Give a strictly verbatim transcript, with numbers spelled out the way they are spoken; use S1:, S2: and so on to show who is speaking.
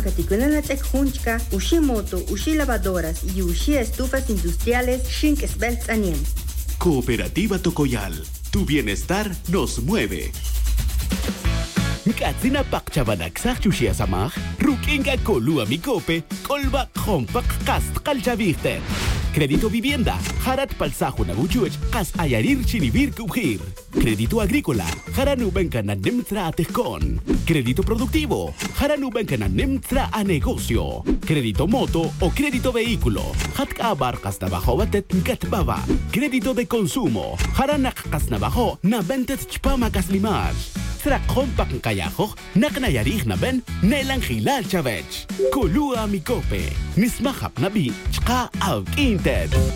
S1: Katikunanatek Hunchka, Ushimoto, Ushi lavadoras y Ushi estufas industriales, Shink Svelts Anien.
S2: Cooperativa Tocoyal, tu bienestar nos mueve.
S3: Katsina pakchabanak sa chushia samach, rukinga kolua mikope, kolba kompak kast kalchaviste. Crédito vivienda, harat palsajo na buchuch, kas ayarir chinibir kubhir. Crédito agrícola, haranubenka na nemtra atejkon. Crédito productivo, haranubenka na nemtra a negocio. Crédito moto o crédito vehículo, hatka abarkas na bajo batet gatbaba. Crédito de consumo, haranak kas na bajo na bentet chpamakas limaj. Trak kompak kayajo, nak nayarih na ben, nelang hilal chavech. Kolua mikope, mismahap na bi, chka out inted.